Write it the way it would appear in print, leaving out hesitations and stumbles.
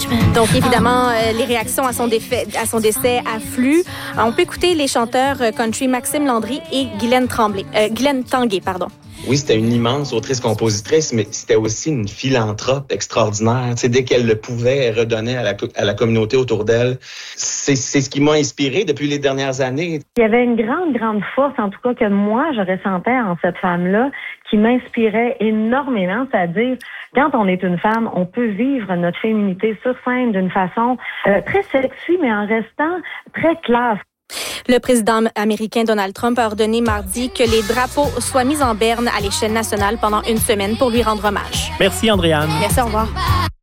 Donc, évidemment, les réactions à son décès affluent. On peut écouter les chanteurs country Maxime Landry et Guylaine Tanguay. Oui, c'était une immense autrice-compositrice, mais c'était aussi une philanthrope extraordinaire. Tu sais, dès qu'elle le pouvait, elle redonnait à la communauté autour d'elle. C'est ce qui m'a inspiré depuis les dernières années. Il y avait une grande force, en tout cas, que moi, je ressentais en cette femme-là, qui m'inspirait énormément. C'est-à-dire, quand on est une femme, on peut vivre notre féminité sur scène d'une façon très sexy, mais en restant très classe. Le président américain Donald Trump a ordonné mardi que les drapeaux soient mis en berne à l'échelle nationale pendant une semaine pour lui rendre hommage. Merci, Andréane. Merci, au revoir.